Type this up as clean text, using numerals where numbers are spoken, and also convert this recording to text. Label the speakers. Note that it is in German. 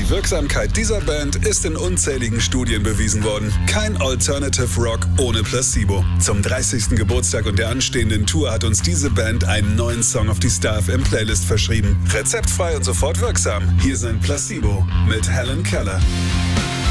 Speaker 1: Die Wirksamkeit dieser Band ist in unzähligen Studien bewiesen worden. Kein Alternative Rock ohne Placebo. Zum 30. Geburtstag und der anstehenden Tour hat uns diese Band einen neuen Song auf die Star FM Playlist verschrieben. Rezeptfrei und sofort wirksam. Hier sind Placebo mit Helen Keller.